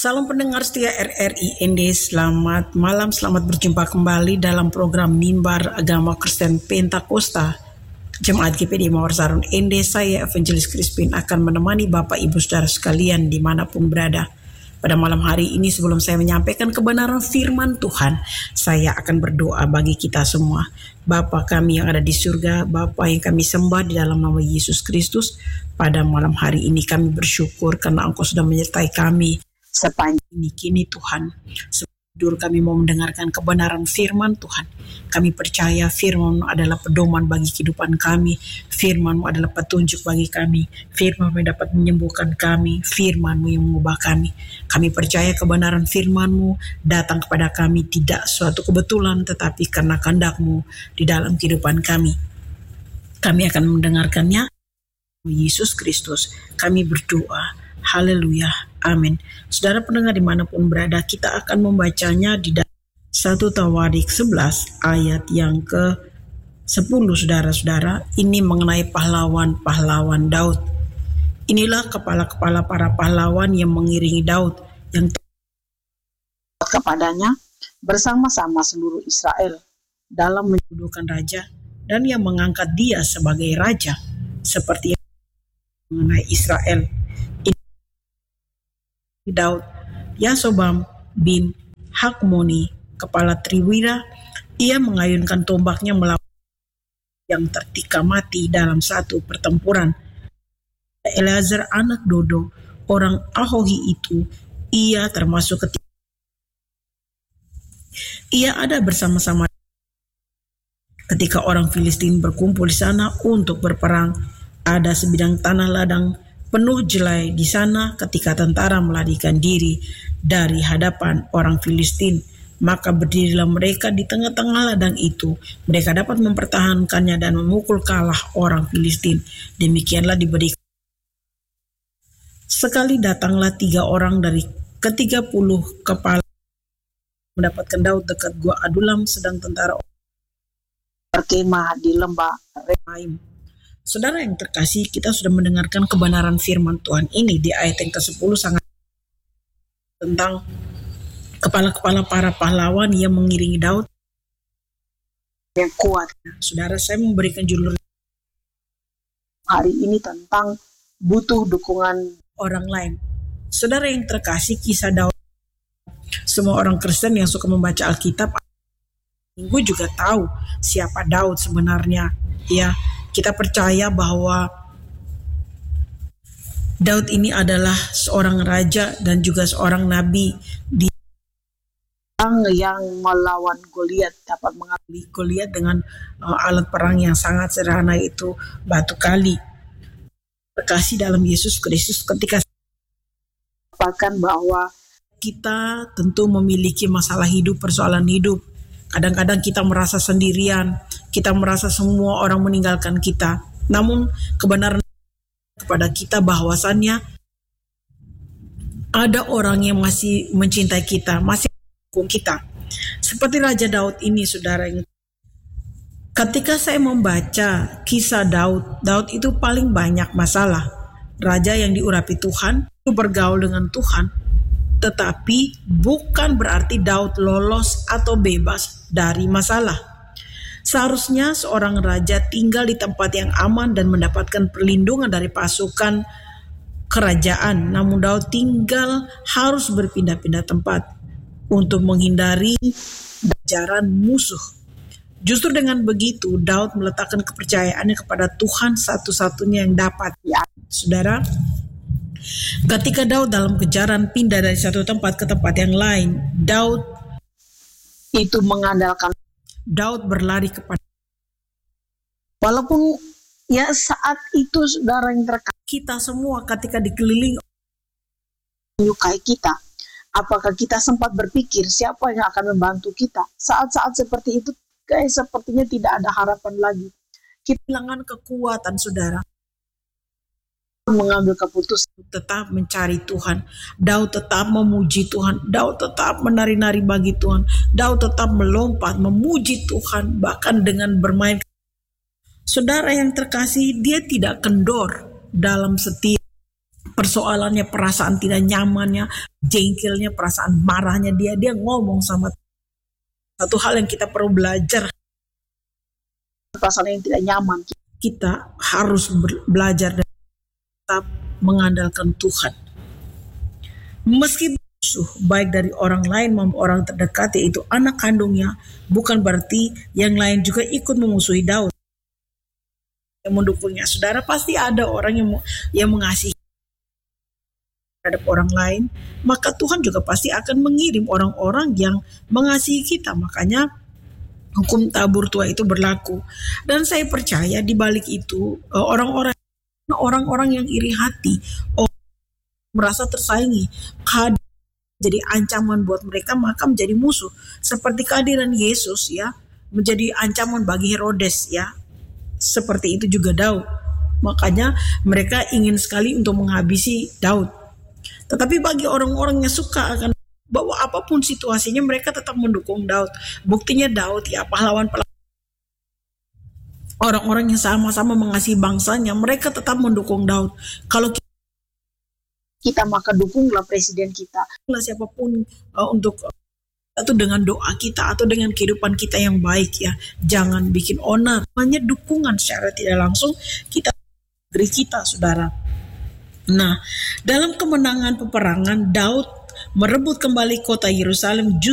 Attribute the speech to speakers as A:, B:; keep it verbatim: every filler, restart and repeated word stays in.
A: Salam pendengar setia R R I N D, selamat malam, selamat berjumpa kembali dalam program Mimbar Agama Kristen Pentakosta Jemaat G P D Mawar Zaron N D. Saya Evangelis Crispin akan menemani Bapak Ibu Saudara sekalian dimanapun berada. Pada malam hari ini, sebelum saya menyampaikan kebenaran firman Tuhan, saya akan berdoa bagi kita semua. Bapa kami yang ada di surga, Bapa yang kami sembah di dalam nama Yesus Kristus, pada malam hari ini kami bersyukur karena Engkau sudah menyertai kami sepanjang ini. Kini Tuhan, tidur kami mau mendengarkan kebenaran firman Tuhan. Kami percaya firman-Mu adalah pedoman bagi kehidupan kami. Firman-Mu adalah petunjuk bagi kami. Firman-Mu yang dapat menyembuhkan kami. Firman-Mu yang mengubah kami. Kami percaya kebenaran firman-Mu datang kepada kami tidak suatu kebetulan, tetapi karena kehendak-Mu di dalam kehidupan kami. Kami akan mendengarkannya. Yesus Kristus, kami berdoa. Haleluya, amin. Saudara pendengar dimanapun berada, kita akan membacanya di dalam satu Tawarik sebelas ayat yang ke sepuluh. Saudara-saudara, ini mengenai pahlawan-pahlawan Daud. Inilah kepala-kepala para pahlawan yang mengiringi Daud, yang kepadanya bersama-sama seluruh Israel dalam mendudukan raja, dan yang mengangkat dia sebagai raja, seperti yang mengenai Israel. Daud, Yasobam bin Hakmoni, kepala Triwira, ia mengayunkan tombaknya melawan yang tertika mati dalam satu pertempuran. Eleazar anak Dodo, orang Ahohi itu, ia termasuk ketika ia ada bersama-sama ketika orang Filistin berkumpul di sana untuk berperang. Ada sebidang tanah ladang penuh jelai di sana ketika tentara melarikan diri dari hadapan orang Filistin. Maka berdirilah mereka di tengah-tengah ladang itu. Mereka dapat mempertahankannya dan memukul kalah orang Filistin. Demikianlah diberikan. Sekali datanglah tiga orang dari ketiga puluh kepala mendapatkan Daud dekat gua Adulam, sedang tentara berkemah di lembah Remaim. Saudara yang terkasih, kita sudah mendengarkan kebenaran firman Tuhan ini di ayat yang kesepuluh, sangat tentang kepala-kepala para pahlawan yang mengiringi Daud yang kuat. Saudara, saya memberikan judul hari ini tentang butuh dukungan orang lain. Saudara yang terkasih, kisah Daud, semua orang Kristen yang suka membaca Alkitab Minggu juga tahu siapa Daud sebenarnya. Ya, kita percaya bahwa Daud ini adalah seorang raja dan juga seorang nabi di yang melawan Goliat, dapat mengalahkan Goliat dengan uh, alat perang yang sangat sederhana, itu batu kali. Terkasih dalam Yesus Kristus, ketika katakan bahwa kita tentu memiliki masalah hidup, persoalan hidup. Kadang-kadang kita merasa sendirian, kita merasa semua orang meninggalkan kita. Namun kebenaran kepada kita bahwasannya ada orang yang masih mencintai kita, masih mendukung kita. Seperti Raja Daud ini, saudara. Ketika saya membaca kisah Daud, Daud itu paling banyak masalah. Raja yang diurapi Tuhan, itu bergaul dengan Tuhan. Tetapi bukan berarti Daud lolos atau bebas dari masalah. Seharusnya seorang raja tinggal di tempat yang aman dan mendapatkan perlindungan dari pasukan kerajaan. Namun Daud tinggal harus berpindah-pindah tempat untuk menghindari jajaran musuh. Justru dengan begitu, Daud meletakkan kepercayaannya kepada Tuhan satu-satunya yang dapat. Ya, saudara, ketika Daud dalam kejaran pindah dari satu tempat ke tempat yang lain, Daud itu mengandalkan, Daud berlari kepada, walaupun ya saat itu saudara yang terkasih, kita semua ketika dikelilingi menyukai kita, apakah kita sempat berpikir siapa yang akan membantu kita? Saat-saat seperti itu, guys, sepertinya tidak ada harapan lagi. Kita kehilangan kekuatan, saudara, mengambil keputusan tetap mencari Tuhan. Daud tetap memuji Tuhan. Daud tetap menari-nari bagi Tuhan. Daud tetap melompat memuji Tuhan, bahkan dengan bermain. Saudara yang terkasih, dia tidak kendor dalam setiap persoalannya, perasaan tidak nyamannya, jengkelnya, perasaan marahnya dia, dia ngomong sama satu hal yang kita perlu belajar. Perasaan yang tidak nyaman, kita harus belajar dan tetap mengandalkan Tuhan. Meski musuh baik dari orang lain maupun orang terdekat, yaitu anak kandungnya, bukan berarti yang lain juga ikut memusuhi Daud, yang mendukungnya. Saudara, pasti ada orang yang yang mengasihi terhadap orang lain, maka Tuhan juga pasti akan mengirim orang-orang yang mengasihi kita. Makanya hukum tabur tua itu berlaku. Dan saya percaya di balik itu orang-orang orang-orang yang iri hati, orang merasa tersaingi, jadi ancaman buat mereka, maka menjadi musuh. Seperti kehadiran Yesus ya, menjadi ancaman bagi Herodes ya. Seperti itu juga Daud. Makanya mereka ingin sekali untuk menghabisi Daud. Tetapi bagi orang-orang yang suka akan bahwa apapun situasinya, mereka tetap mendukung Daud. Buktinya Daud ya, pahlawan pahlawan. Orang-orang yang sama-sama mengasihi bangsanya, mereka tetap mendukung Daud. Kalau kita, kita maka dukunglah presiden kita, siapapun uh, untuk atau dengan doa kita atau dengan kehidupan kita yang baik ya. Jangan bikin onar. Hanya dukungan secara tidak langsung kita negeri kita, saudara. Nah, dalam kemenangan peperangan, Daud merebut kembali kota Yerusalem.